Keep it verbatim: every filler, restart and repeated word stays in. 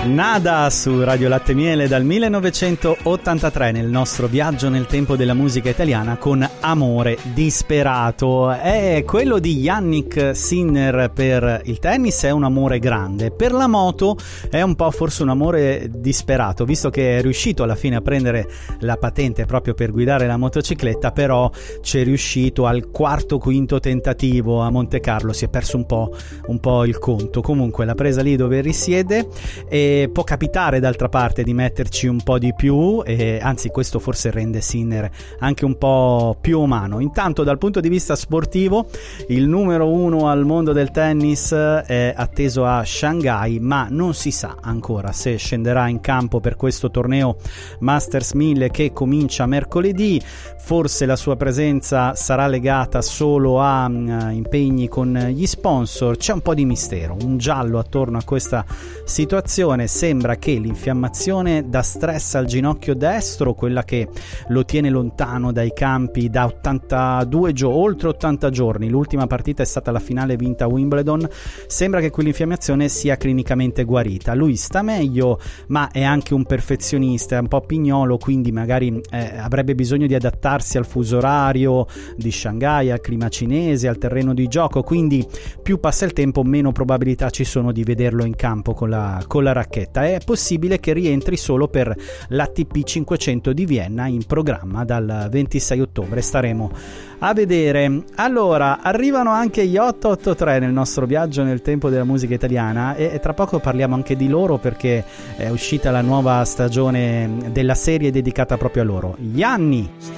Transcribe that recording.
Nada su Radio Latte e Miele dal millenovecentottantatré nel nostro viaggio nel tempo della musica italiana con Amore disperato. È quello di Jannik Sinner per il tennis, è un amore grande. Per la moto è un po' forse un amore disperato, visto che è riuscito alla fine a prendere la patente proprio per guidare la motocicletta, però c'è riuscito al quarto quinto tentativo a Monte Carlo, si è perso un po', un po' il conto. Comunque l'ha presa lì dove risiede e può capitare d'altra parte di metterci un po' di più, e anzi questo forse rende Sinner anche un po' più umano. Intanto dal punto di vista sportivo il numero uno al mondo del tennis è atteso a Shanghai, ma non si sa ancora se scenderà in campo per questo torneo Masters mille che comincia mercoledì. Forse la sua presenza sarà legata solo a uh, impegni con gli sponsor. C'è un po' di mistero, un giallo attorno a questa situazione. Sembra che l'infiammazione da stress al ginocchio destro, quella che lo tiene lontano dai campi da ottantadue giorni, oltre ottanta giorni, l'ultima partita è stata la finale vinta a Wimbledon, sembra che quell'infiammazione sia clinicamente guarita. Lui sta meglio, ma è anche un perfezionista, è un po' pignolo, quindi magari eh, avrebbe bisogno di adattarsi al fuso orario di Shanghai, al clima cinese, al terreno di gioco, quindi più passa il tempo meno probabilità ci sono di vederlo in campo con la, con la racchetta. È possibile che rientri solo per l'A T P cinquecento di Vienna in programma dal ventisei ottobre, staremo a vedere. Allora, arrivano anche gli otto otto tre nel nostro viaggio nel tempo della musica italiana e, e tra poco parliamo anche di loro, perché è uscita la nuova stagione della serie dedicata proprio a loro, gli anni.